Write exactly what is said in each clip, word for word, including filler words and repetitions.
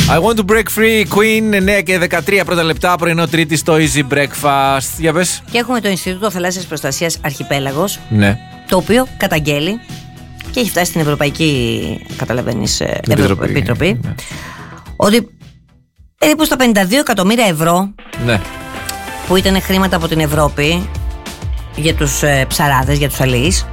I want to break free, Queen, εννέα και δεκατρία πρώτα λεπτά, πρωινό Τρίτη στο Easy Breakfast. Για πες. Και έχουμε το Ινστιτούτο Θαλάσσιας Προστασίας Αρχιπέλαγος, ναι. το οποίο καταγγέλει και έχει φτάσει στην Ευρωπαϊκή, καταλαβαίνεις, Επιτροπή, Επιτροπή ναι. ότι περίπου στα πενήντα δύο εκατομμύρια ευρώ, ναι. που ήταν χρήματα από την Ευρώπη για τους ε, ψαράδες, για τους αλείς,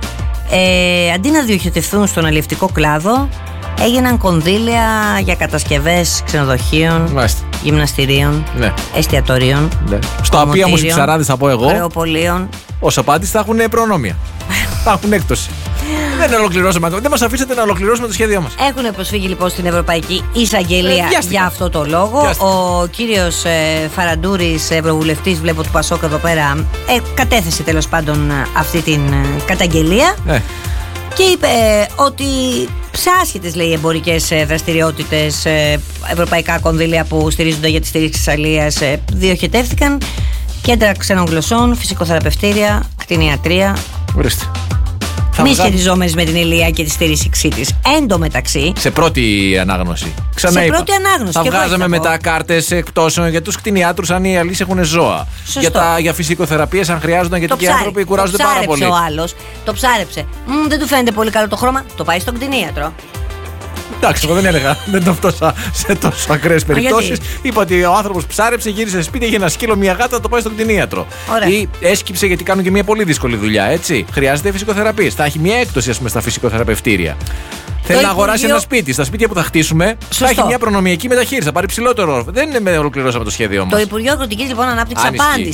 ε, αντί να διοχετευθούν στον αλλιευτικό κλάδο, έγιναν κονδύλια για κατασκευές ξενοδοχείων, μάλιστα. γυμναστηρίων, ναι. εστιατορίων, ναι. στα οποία όμως οι ψαράδες, θα πω εγώ, αεροπολίων, ως απάντηση θα έχουν προνόμια. Θα έχουν έκπτωση. Δεν ολοκληρώσαμε ακόμα. Δεν μας αφήσετε να ολοκληρώσουμε το σχέδιό μας. Έχουν προσφύγει λοιπόν στην Ευρωπαϊκή Εισαγγελία ε, για αυτό το λόγο. Βιάστηκα. Ο κύριος ε, Φαραντούρης, ευρωβουλευτής, βλέπω του Πασόκ εδώ πέρα, ε, κατέθεσε τέλος πάντων αυτή την ε, καταγγελία. Ε. Και είπε ε, ότι σε άσχετες, λέει, εμπορικές ε, δραστηριότητες, ε, ευρωπαϊκά κονδύλια που στηρίζονται για τη στήριξη της αλίας ε, διοχετεύτηκαν κέντρα ξένων γλωσσών, φυσικοθεραπευτήρια, κτηνιατρία. Ορίστε. Μη σχετιζόμενες με την Ηλία και τη στήριξή της. Εν τω μεταξύ. Σε πρώτη ανάγνωση. Ξανά σε είπα. πρώτη ανάγνωση. Θα βγάζαμε μετά κάρτες εκπτώσεων για τους κτηνιάτρους αν οι αλείς έχουν ζώα. Για, τα, για φυσικοθεραπείες αν χρειάζονταν, γιατί και οι άνθρωποι κουράζονται πάρα πολύ. Το ψάρεψε ο άλλος. Το ψάρεψε. Μ, δεν του φαίνεται πολύ καλό το χρώμα. Το πάει στον κτηνίατρο. Εντάξει, εγώ δεν έλεγα, δεν το φτώσα σε τόσο ακραίες περιπτώσεις. Είπα ότι ο άνθρωπος ψάρεψε, γύρισε σπίτι, είχε ένα σκύλο, μια γάτα, το πάει στον κτηνίατρο. Ωραία. Ή έσκυψε, γιατί κάνουν και μια πολύ δύσκολη δουλειά, έτσι. Χρειάζεται φυσικοθεραπείες. Θα έχει μια έκπτωση, ας πούμε, στα φυσικοθεραπευτήρια. Θέλει να αγοράσει Υπουργείο... ένα σπίτι. Στα σπίτια που θα χτίσουμε, σωστό. Θα έχει μια προνομιακή μεταχείριση. Θα πάρει ψηλότερο. Δεν είναι, ολοκληρώσαμε το σχέδιο μας. Το Υπουργείο Αγροτικής λοιπόν Ανάπτυξης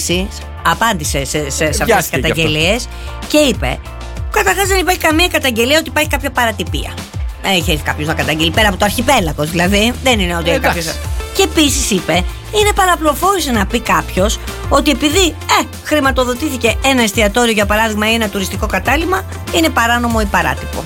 απάντησε σε, σε, σε αυτές τις καταγγελίες και είπε: καταρχάς δεν υπάρχει καμία καταγγελία ότι υπάρχει κάποια παρατυπία. Έχει έρθει κάποιος να καταγγείλει πέρα από το αρχιπέλαγος, δηλαδή. Δεν είναι ότι κάποιος. Και επίσης είπε: είναι παραπληροφόρηση να πει κάποιος ότι επειδή ε, χρηματοδοτήθηκε ένα εστιατόριο, για παράδειγμα, ή ένα τουριστικό κατάλημα, είναι παράνομο ή παράτυπο.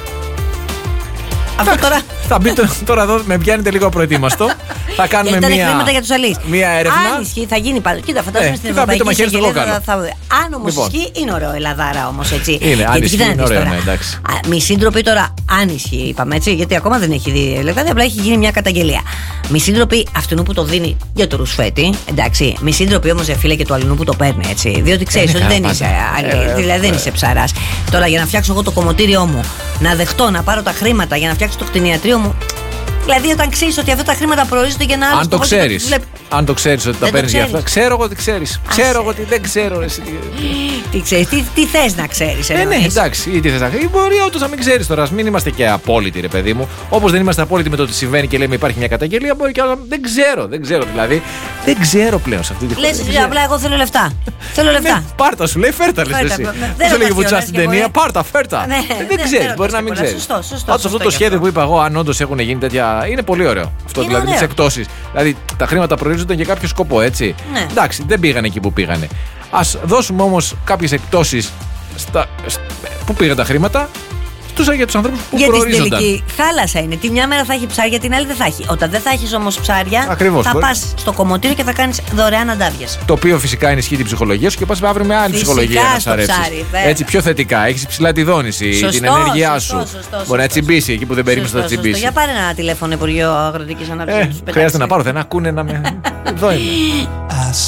Αυτό τώρα. Θα μπει τώρα εδώ, με πιάνετε λίγο προετοίμαστο. Θα κάνουμε ήταν μία, χρήματα για τους αλείς. μία έρευνα. Αν ισχύει, θα γίνει πάντα. Κοίτα, φαντάζομαι ε, στην Ευρωπαϊκή Εισαγγελία. Θα... Αν όμως λοιπόν. ισχύει, είναι ωραίο Ελλαδάρα όμως, έτσι. Είναι, αν ισχύει, είναι ωραίο, ναι, εντάξει. Μη σύντροποι τώρα, αν ισχύει, είπαμε έτσι, γιατί ακόμα δεν έχει δει. Δηλαδή, απλά έχει γίνει μια καταγγελία. Μη σύντροποι αυτού που το δίνει για το ρουσφέτη, εντάξει. Μη σύντροποι όμως, φίλε, και του αλλού που το παίρνει, έτσι. Διότι ξέρεις ότι δεν είσαι αλή, δηλαδή δεν είσαι ψαράς. Τώρα για να φτιάξω εγώ το κομμωτήριό μου, να δεχτώ να πάρω τα χρήματα για να φτιάξω το κτηνιατρίο μου. Δηλαδή, όταν ξέρεις ότι αυτά τα χρήματα προορίζονται για ένα άλλο σκοπό. Αν το ξέρεις. Το... Αν το ξέρεις ότι τα παίρνεις για αυτά. Ξέρω εγώ ότι ξέρεις. Ξέρω εγώ ότι δεν ξέρω. Εσύ. Τι ξέρεις, τι, τι θες να ξέρεις. Ε, ναι, εντάξει. Ή τι θες να ξέρεις. Μπορεί όντως να μην ξέρεις τώρα. Μην είμαστε και απόλυτοι, ρε παιδί μου. Όπως δεν είμαστε απόλυτοι με το ότι συμβαίνει και λέμε υπάρχει μια καταγγελία, μπορεί και άλλο. Δεν ξέρω. Δεν ξέρω δηλαδή. Δεν ξέρω πλέον σε αυτή τη χώρα. Λες, απλά εγώ θέλω λεφτά. Θέλω λεφτά. Πάρτα σου λέει, φέρτα λες εσύ. Δεν σου λέγει βουτσά στην ταινία, πάρτα, φέρτα. Δεν ξέρεις. Μπορεί να μην ξέρεις. Πάντως αυτό το σχέδιο που είπα εγώ, αν όντως έχουν γίνει τέτοια. Είναι πολύ ωραίο αυτό, είναι δηλαδή τις εκπτώσεις. Δηλαδή τα χρήματα προορίζονται για κάποιο σκοπό, έτσι. Ναι. Εντάξει, δεν πήγανε εκεί που πήγανε. Ας δώσουμε όμως κάποιες εκπτώσεις στα... Πού πήγαν τα χρήματα, στους, για τους ανθρώπους που γιατί προορίζονταν. Γιατί στην τελική θάλασσα είναι. Τη μια μέρα θα έχει ψάρια, την άλλη δεν θα έχει. Όταν δεν θα έχεις όμως ψάρια, ακριβώς, θα μπορεί. Πας στο κομμωτήριο και θα κάνεις δωρεάν αντάβιες. Το οποίο φυσικά ενισχύει την ψυχολογία σου και πας αύριο με άλλη φυσικά ψυχολογία να ψαρέψεις. Έτσι πιο θετικά. Έχεις υψηλά τη δόνηση, σωστό, την ενέργειά σωστό, σου. Σωστό, σωστό, μπορεί να τσιμπήσει εκεί που δεν περίμενες να τσιμπήσει. Για πάρε ένα τηλέφωνο Υπουργείο Αγροτικής Ανάπτυξης. Χρειάζεται να πάρω, δεν ακούνε να με. Εδώ είμαι.